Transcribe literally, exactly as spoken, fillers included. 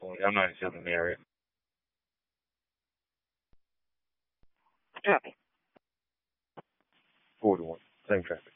definitely. I'm not even in the area. Okay. Four to one. Same traffic.